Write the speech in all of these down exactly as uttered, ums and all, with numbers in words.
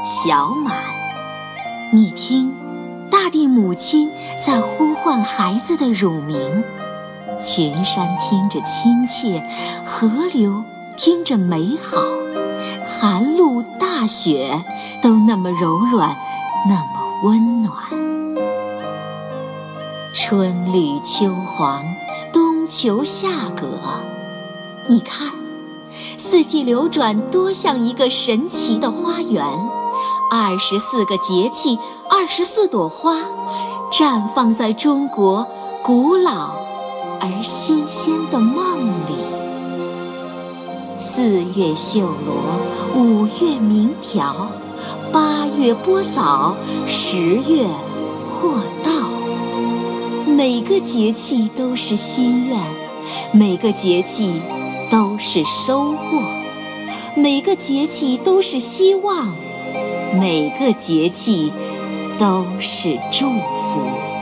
小满。你听，大地母亲在呼唤孩子的乳名，群山听着亲切，河流听着美好，寒露大雪都那么柔软，那么温暖。春绿秋黄，冬秋夏葛，你看，四季流转多像一个神奇的花园，二十四个节气，二十四朵花，绽放在中国古老而新鲜的梦里。四月绣罗，五月鸣条，八月播枣，十月获稻。每个节气都是心愿，每个节气都是收获，每个节气都是希望，每个节气都是祝福。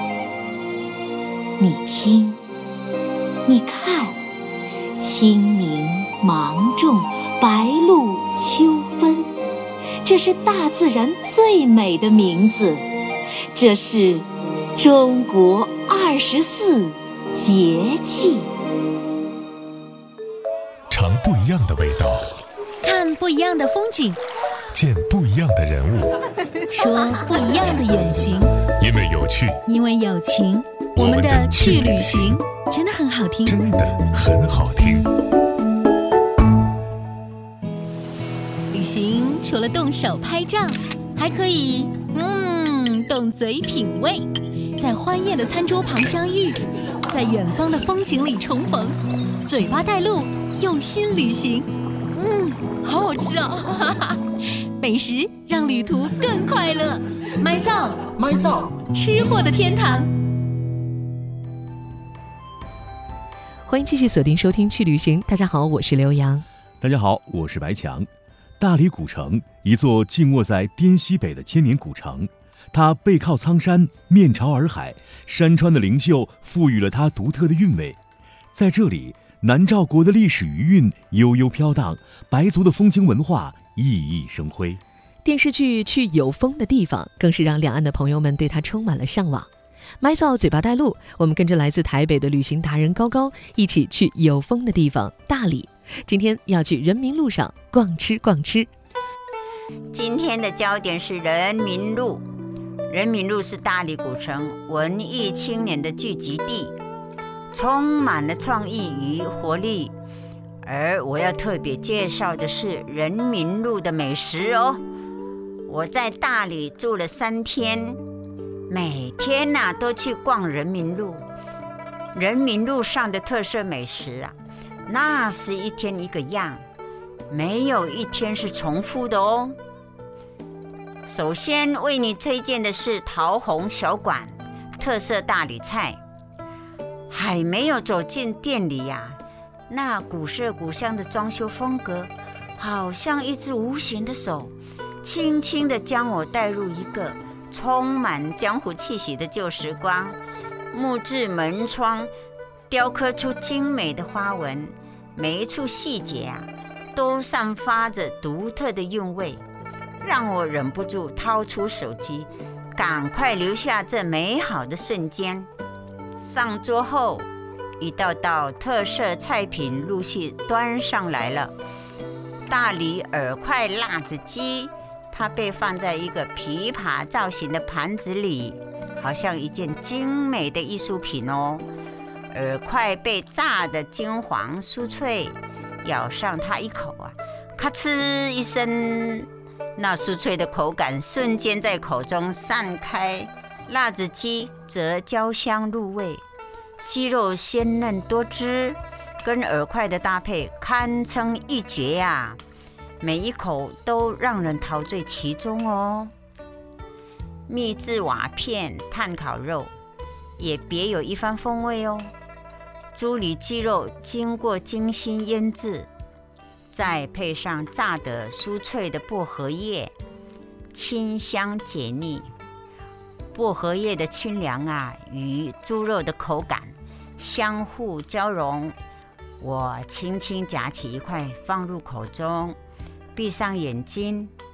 你听，你看，清明、芒种、白露、秋分，这是大自然最美的名字，这是中国二十四节气。 尝不一样的味道， 看不一样的风景， 见不一样的人物， 说不一样的远行。 因为有趣， 因为有情，我们的去旅行真的很好听， 真的很好听。 旅行除了动手拍照，还可以嗯动嘴品味，在欢宴的餐桌旁相遇，在远方的风景里重逢，嘴巴带路，用心旅行。嗯，好好吃哦！美食让旅途更快乐。麦造， 麦造， 吃货的天堂。 欢迎继续锁定收听去旅行。大家好，我是刘洋。 大家好，我是白强。大理古城，一座静卧在滇西北的千年古城，它背靠苍山，面朝洱海，山川的灵秀赋予了它独特的韵味。在这里，南诏国的历史余韵悠悠飘荡，白族的风情文化熠熠生辉。 电视剧《去有风的地方》更是让两岸的朋友们对它充满了向往。麦造嘴巴带路，我们跟着来自台北的旅行达人高高一起去有风的地方大理。今天要去人民路上逛吃逛吃。 今天的焦点是人民路。人民路是大理古城文艺青年的聚集地，充满了创意与活力。而我要特别介绍的是人民路的美食哦。我在大理住了三天，每天呐、啊、都去逛人民路。人民路上的特色美食啊，那是一天一个样，没有一天是重复的哦。首先为你推荐的是桃红小馆，特色大理菜。还没有走进店里呀、啊，那古色古香的装修风格，好像一只无形的手，轻轻地将我带入一个充满江湖气息的旧时光。木质门窗雕刻出精美的花纹，每一处细节啊，都散发着独特的韵味，让我忍不住掏出手机，赶快留下这美好的瞬间。上桌后，一道道特色菜品陆续端上来了。大理饵块辣子鸡，它被放在一个琵琶造型的盘子里，好像一件精美的艺术品哦。饵块被炸得金黄酥脆，咬上它一口啊，咔哧一声，那酥脆的口感瞬间在口中散开。辣子鸡则焦香入味，鸡肉鲜嫩多汁，跟饵块的搭配堪称一绝呀、啊！每一口都让人陶醉其中哦。秘制瓦片炭烤肉也别有一番风味哦。猪里脊肉经过精心腌制，再配上炸得酥脆的薄荷叶，清香解腻。薄荷叶的清凉啊，与猪肉的口感相互交融。我轻轻夹起一块放入口中，闭上眼睛，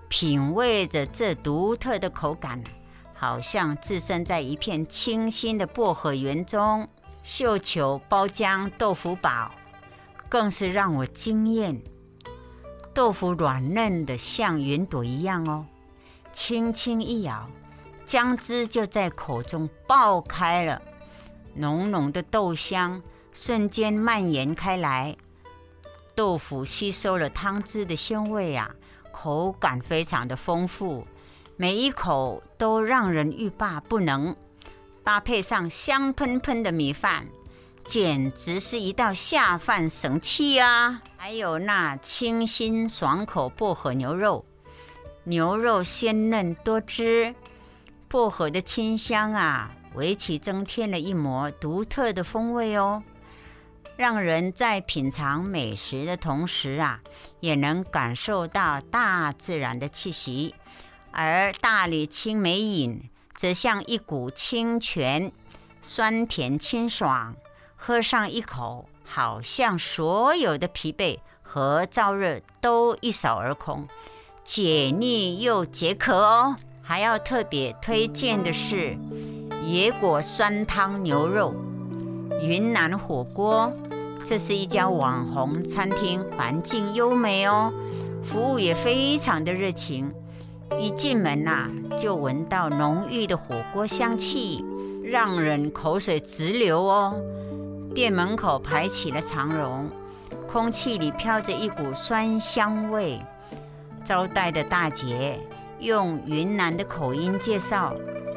品味着这独特的口感，好像置身在一片清新的薄荷园中。绣球包浆豆腐煲更是让我惊艳，豆腐软嫩的像云朵一样哦，轻轻一咬，姜汁就在口中爆开了，浓浓的豆香瞬间蔓延开来，豆腐吸收了汤汁的鲜味啊，口感非常的丰富，每一口都让人欲罢不能，搭配上香喷喷的米饭，简直是一道下饭神器啊！还有那清新爽口薄荷牛肉，牛肉鲜嫩多汁，薄荷的清香啊，为其增添了一抹独特的风味哦，让人在品尝美食的同时啊，也能感受到大自然的气息。而大理青梅饮则像一股清泉，酸甜清爽，喝上一口，好像所有的疲惫和燥热都一扫而空，解腻又解渴哦。还要特别推荐的是野果酸汤牛肉云南火锅，这是一家网红餐厅，环境优美哦，服务也非常的热情。一进门啊，就闻到浓郁的火锅香气，让人口水直流哦。店门口排起了长龙，空气里飘着一股酸香味。招待的大姐用云南的口音介绍